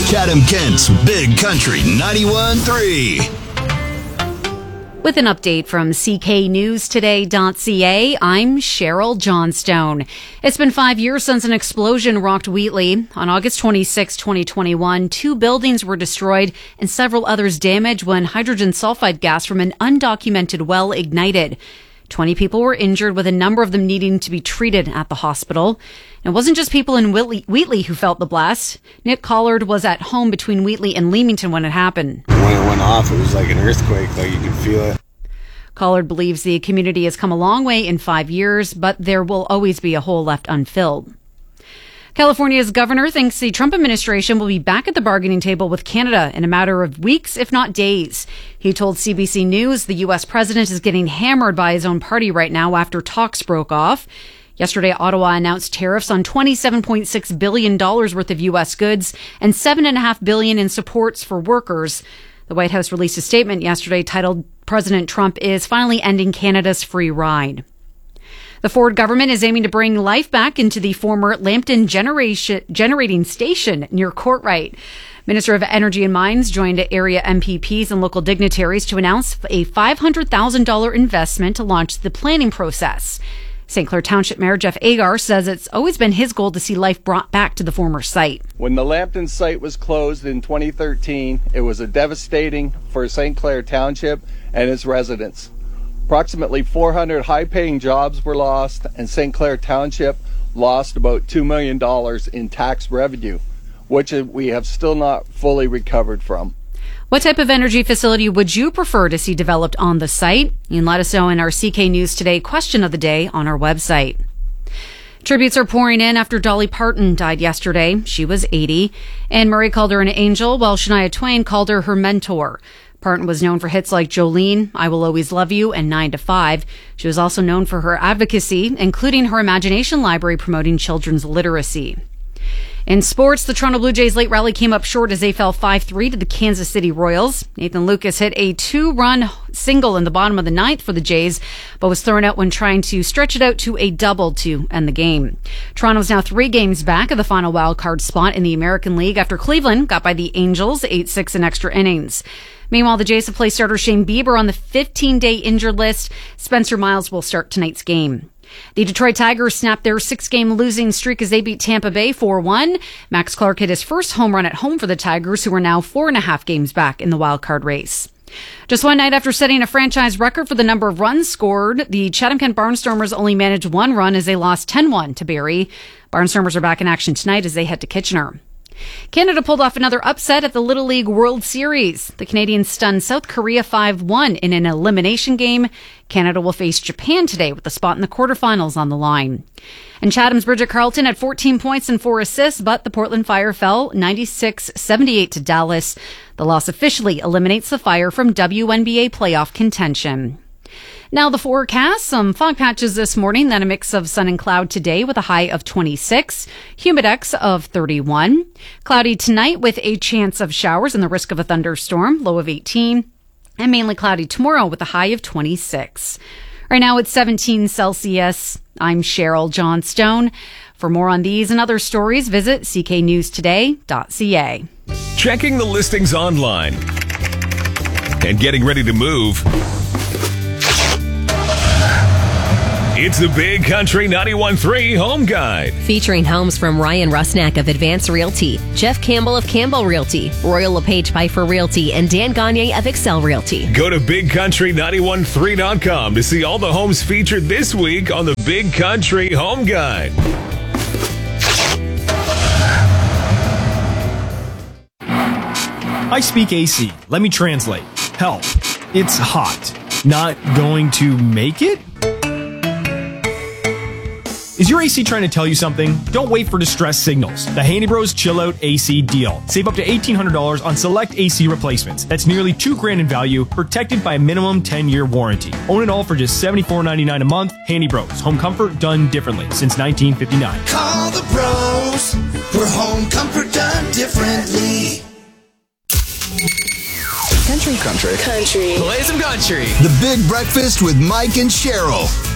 Chatham-Kent's Big Country 91.3. With an update from cknewstoday.ca, I'm Cheryl Johnstone. It's been 5 years since an explosion rocked Wheatley. On August 26, 2021, 2 buildings were destroyed and several others damaged when hydrogen sulfide gas from an undocumented well ignited. 20 people were injured, with a number of them needing to be treated at the hospital. It wasn't just people in Wheatley who felt the blast. Nick Collard was at home between Wheatley and Leamington when it happened. When it went off, it was like an earthquake, like you could feel it. Collard believes the community has come a long way in 5 years, but there will always be a hole left unfilled. California's governor thinks the Trump administration will be back at the bargaining table with Canada in a matter of weeks, if not days. He told CBC News the U.S. president is getting hammered by his own party right now after talks broke off. Yesterday, Ottawa announced tariffs on $27.6 billion worth of U.S. goods and $7.5 billion in supports for workers. The White House released a statement yesterday titled, "President Trump is finally ending Canada's free ride." The Ford government is aiming to bring life back into the former Lambton generating station near Courtright. Minister of Energy and Mines joined area MPPs and local dignitaries to announce a $500,000 investment to launch the planning process. St. Clair Township Mayor Jeff Agar says it's always been his goal to see life brought back to the former site. When the Lambton site was closed in 2013, it was devastating for St. Clair Township and its residents. Approximately 400 high-paying jobs were lost, and St. Clair Township lost about $2 million in tax revenue, which we have still not fully recovered from. What type of energy facility would you prefer to see developed on the site? You can let us know in our CK News Today question of the day on our website. Tributes are pouring in after Dolly Parton died yesterday. She was 80. Anne Murray called her an angel, while Shania Twain called her her mentor. Parton was known for hits like Jolene, I Will Always Love You, and 9 to 5. She was also known for her advocacy, including her Imagination Library promoting children's literacy. In sports, the Toronto Blue Jays' late rally came up short as they fell 5-3 to the Kansas City Royals. Nathan Lucas hit a 2-run single in the bottom of the ninth for the Jays, but was thrown out when trying to stretch it out to a double to end the game. Toronto is now 3 games back of the final wild card spot in the American League after Cleveland got by the Angels 8-6 in extra innings. Meanwhile, the Jays have placed starter Shane Bieber on the 15-day injured list. Spencer Miles will start tonight's game. The Detroit Tigers snapped their 6-game losing streak as they beat Tampa Bay 4-1. Max Clark hit his first home run at home for the Tigers, who are now 4.5 games back in the wild card race. Just one night after setting a franchise record for the number of runs scored, the Chatham-Kent Barnstormers only managed 1 run as they lost 10-1 to Barrie. Barnstormers are back in action tonight as they head to Kitchener. Canada pulled off another upset at the Little League World Series. The Canadians stunned South Korea 5-1 in an elimination game. Canada will face Japan today with a spot in the quarterfinals on the line. And Chatham's Bridget Carlton had 14 points and 4 assists, but the Portland Fire fell 96-78 to Dallas. The loss officially eliminates the Fire from WNBA playoff contention. Now the forecast, some fog patches this morning, then a mix of sun and cloud today with a high of 26, humidex of 31. Cloudy tonight with a chance of showers and the risk of a thunderstorm, low of 18. And mainly cloudy tomorrow with a high of 26. Right now it's 17 Celsius. I'm Cheryl Johnstone. For more on these and other stories, visit cknewstoday.ca. Checking the listings online and getting ready to move. It's the Big Country 91.3 Home Guide. Featuring homes from Ryan Rusnak of Advance Realty, Jeff Campbell of Campbell Realty, Royal LePage Piper Realty, and Dan Gagne of Excel Realty. Go to BigCountry913.com to see all the homes featured this week on the Big Country Home Guide. I speak AC. Let me translate. Help. It's hot. Not going to make it? Is your AC trying to tell you something? Don't wait for distress signals. The Handy Bros Chill Out AC deal. Save up to $1,800 on select AC replacements. That's nearly $2,000 in value, protected by a minimum 10-year warranty. Own it all for just $74.99 a month. Handy Bros. Home comfort done differently since 1959. Call the pros for home comfort done differently. Country. Play some country. The Big Breakfast with Mike and Cheryl.